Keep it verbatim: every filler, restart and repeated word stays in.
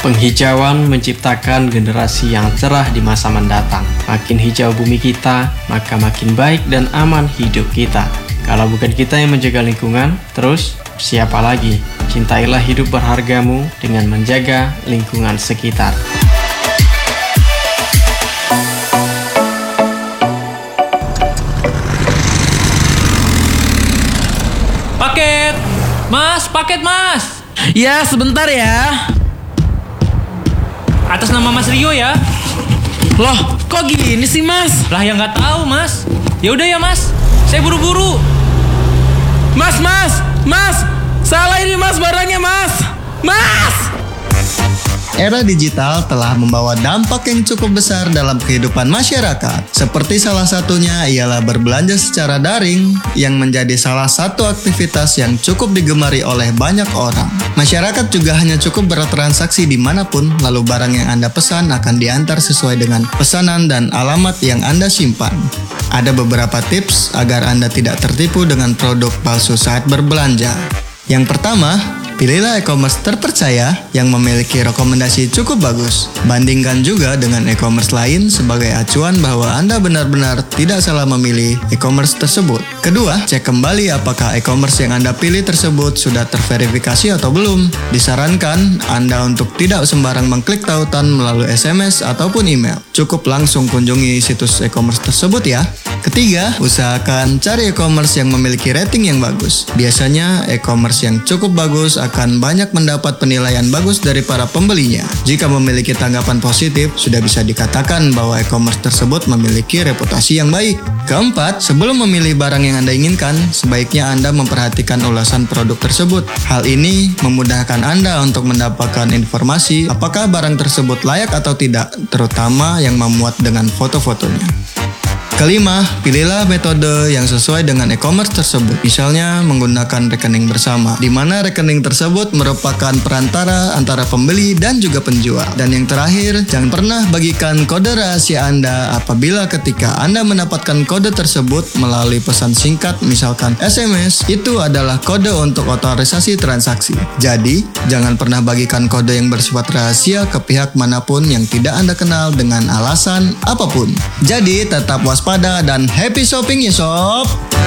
Penghijauan menciptakan generasi yang cerah di masa mendatang. Makin hijau bumi kita, maka makin baik dan aman hidup kita. Kalau bukan kita yang menjaga lingkungan, terus siapa lagi? Cintailah hidup berhargamu dengan menjaga lingkungan sekitar. Paket! Mas, paket mas! Ya, sebentar ya. Atas nama Mas Rio ya. Loh, kok gini sih mas? Lah yang nggak tahu mas. Ya udah ya mas, saya buru-buru. Mas, mas, mas, salah ini mas barangnya mas. Mas! Era digital telah membawa dampak yang cukup besar dalam kehidupan masyarakat. Seperti salah satunya ialah berbelanja secara daring yang menjadi salah satu aktivitas yang cukup digemari oleh banyak orang. Masyarakat juga hanya cukup bertransaksi dimanapun, lalu barang yang Anda pesan akan diantar sesuai dengan pesanan dan alamat yang Anda simpan. Ada beberapa tips agar Anda tidak tertipu dengan produk palsu saat berbelanja. Yang pertama, pilihlah e-commerce terpercaya yang memiliki rekomendasi cukup bagus. Bandingkan juga dengan e-commerce lain sebagai acuan bahwa Anda benar-benar tidak salah memilih e-commerce tersebut. Kedua, cek kembali apakah e-commerce yang Anda pilih tersebut sudah terverifikasi atau belum. Disarankan Anda untuk tidak sembarang mengklik tautan melalui S M S ataupun email. Cukup langsung kunjungi situs e-commerce tersebut ya. Ketiga, usahakan cari e-commerce yang memiliki rating yang bagus. Biasanya e-commerce yang cukup bagus akan banyak mendapat penilaian bagus dari para pembelinya. Jika memiliki tanggapan positif, sudah bisa dikatakan bahwa e-commerce tersebut memiliki reputasi yang baik. Keempat, sebelum memilih barang yang Anda inginkan, sebaiknya Anda memperhatikan ulasan produk tersebut. Hal ini memudahkan Anda untuk mendapatkan informasi apakah barang tersebut layak atau tidak, terutama yang memuat dengan foto-fotonya. Kelima, pilihlah metode yang sesuai dengan e-commerce tersebut. Misalnya menggunakan rekening bersama, di mana rekening tersebut merupakan perantara antara pembeli dan juga penjual. Dan yang terakhir, jangan pernah bagikan kode rahasia Anda apabila ketika Anda mendapatkan kode tersebut melalui pesan singkat, misalkan S M S, itu adalah kode untuk otorisasi transaksi. Jadi, jangan pernah bagikan kode yang bersifat rahasia ke pihak manapun yang tidak Anda kenal dengan alasan apapun. Jadi, tetap waspada pada dan happy shopping ya sob.